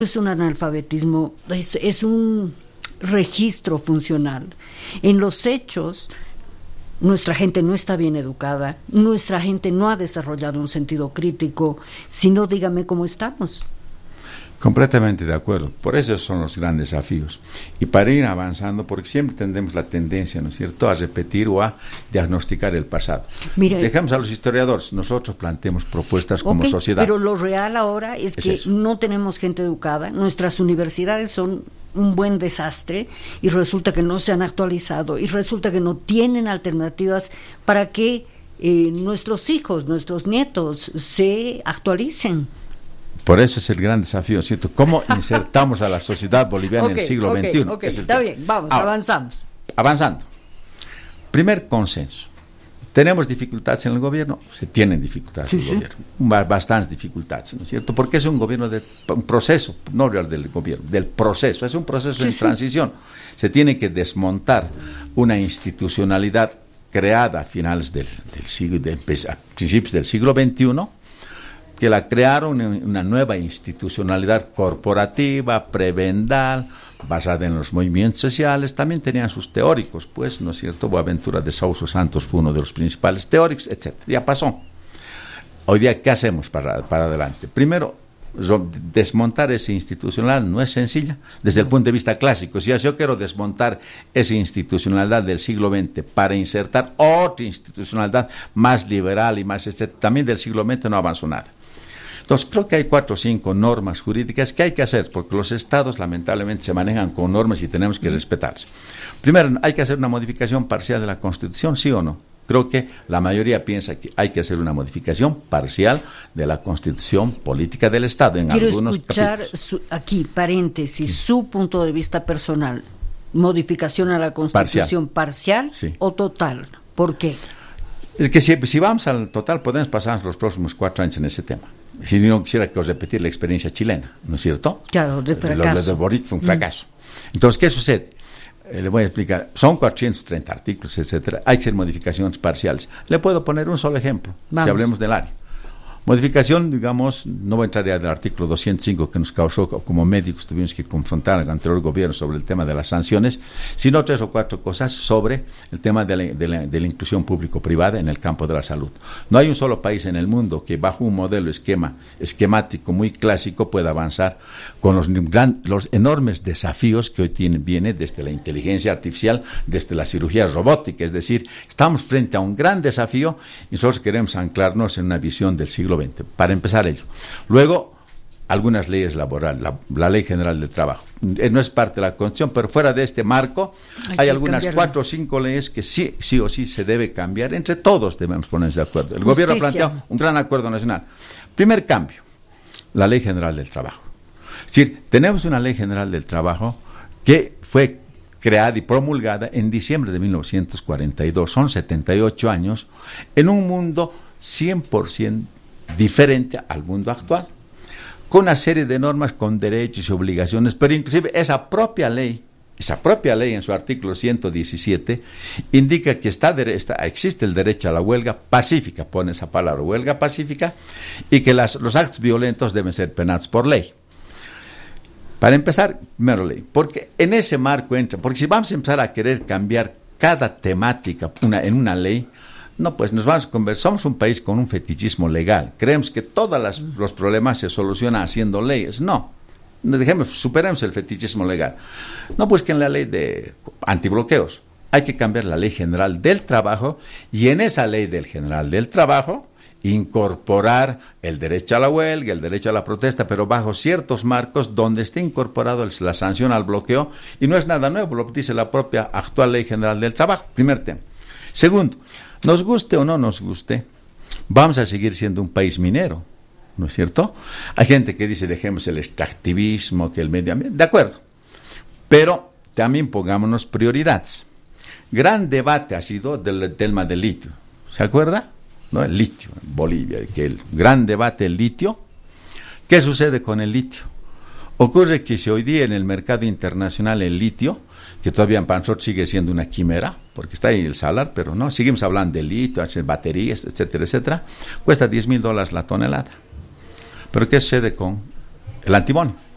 Es un analfabetismo, es un registro funcional. En los hechos, nuestra gente no está bien educada, nuestra gente no ha desarrollado un sentido crítico, sino dígame cómo estamos. Completamente de acuerdo. Por eso son los grandes desafíos. Y para ir avanzando, porque siempre tenemos la tendencia, ¿no es cierto?, a repetir o a diagnosticar el pasado. Mire, dejamos a los historiadores, nosotros planteemos propuestas como sociedad. Pero lo real ahora es que eso. No tenemos gente educada, nuestras universidades son un buen desastre y resulta que no se han actualizado y resulta que no tienen alternativas para que nuestros hijos, nuestros nietos se actualicen. Por eso es el gran desafío, ¿cierto? ¿Cómo insertamos a la sociedad boliviana en el siglo XXI? Está bien, vamos, avanzamos. Avanzando. Primer consenso. ¿Tenemos dificultades en el gobierno? Se tienen dificultades en el gobierno. Bastantes dificultades, ¿no es cierto? Porque es un gobierno de un proceso, no del gobierno, del proceso. Es un proceso en transición. Se tiene que desmontar una institucionalidad creada a finales del siglo, a principios del siglo XXI, que la crearon en una nueva institucionalidad corporativa, prebendal, basada en los movimientos sociales. También tenían sus teóricos, pues, ¿no es cierto? Boaventura de Sousa Santos fue uno de los principales teóricos, etc. Ya pasó. Hoy día, ¿qué hacemos para adelante? Primero, desmontar esa institucionalidad no es sencilla desde el punto de vista clásico. Si yo quiero desmontar esa institucionalidad del siglo XX para insertar otra institucionalidad más liberal y más también del siglo XX, no avanzó nada. Entonces, creo que hay 4 o 5 normas jurídicas que hay que hacer, porque los estados lamentablemente se manejan con normas y tenemos que respetarlas. Primero, hay que hacer una modificación parcial de la Constitución, ¿sí o no? Creo que la mayoría piensa que hay que hacer una modificación parcial de la Constitución política del Estado en Quiero algunos escuchar capítulos. Aquí, paréntesis, su punto de vista personal. ¿Modificación a la Constitución parcial sí. o total? ¿Por qué? Es que si vamos al total, podemos pasar los próximos 4 años en ese tema. Si no quisiera que os repetir la experiencia chilena, ¿no es cierto? Claro, de fracaso. Lo de Boric fue un fracaso. Entonces, ¿qué sucede? Le voy a explicar. Son 430 artículos, etcétera. Hay que hacer modificaciones parciales. Le puedo poner un solo ejemplo, si hablemos del área. Modificación, digamos, no voy a entrar ya del artículo 205 que nos causó, como médicos tuvimos que confrontar al anterior gobierno sobre el tema de las sanciones, sino 3 o 4 cosas sobre el tema de la inclusión público-privada en el campo de la salud. No hay un solo país en el mundo que bajo un modelo esquemático muy clásico pueda avanzar con los enormes desafíos que hoy viene desde la inteligencia artificial, desde la cirugía robótica. Es decir, estamos frente a un gran desafío y nosotros queremos anclarnos en una visión del siglo XX, para empezar ello. Luego, algunas leyes laborales, la Ley General del Trabajo. No es parte de la Constitución, pero fuera de este marco hay algunas 4 o 5 leyes que sí o sí se debe cambiar. Entre todos debemos ponernos de acuerdo. El gobierno ha planteado un gran acuerdo nacional. Primer cambio, la Ley General del Trabajo. Es decir, tenemos una Ley General del Trabajo que fue creada y promulgada en diciembre de 1942. Son 78 años en un mundo 100% diferente al mundo actual, con una serie de normas con derechos y obligaciones, pero inclusive esa propia ley en su artículo 117 indica que existe el derecho a la huelga pacífica, pone esa palabra, huelga pacífica, y que los actos violentos deben ser penados por ley. Para empezar, primero ley, porque en ese marco entra, porque si vamos a empezar a querer cambiar cada temática en una ley, no, pues nos vamos a convertir, somos un país con un fetichismo legal, creemos que todos los problemas se solucionan haciendo leyes. No, superemos el fetichismo legal. No, pues que en la ley de antibloqueos hay que cambiar la Ley General del Trabajo y en esa Ley General del Trabajo incorporar el derecho a la huelga, el derecho a la protesta, pero bajo ciertos marcos donde esté incorporado la sanción al bloqueo, y no es nada nuevo, lo dice la propia actual Ley General del Trabajo. Primer tema. Segundo, nos guste o no nos guste, vamos a seguir siendo un país minero, ¿no es cierto? Hay gente que dice, dejemos el extractivismo, que el medio ambiente, de acuerdo, pero también pongámonos prioridades. Gran debate ha sido del tema del litio, ¿se acuerda? ¿No? El litio en Bolivia, que el gran debate del litio. ¿Qué sucede con el litio? Ocurre que si hoy día en el mercado internacional el litio, que todavía en Pansort sigue siendo una quimera, porque está ahí el salar, pero no, seguimos hablando de litio, baterías, etcétera, etcétera, cuesta $10,000 la tonelada. Pero ¿qué sucede con el antimonio?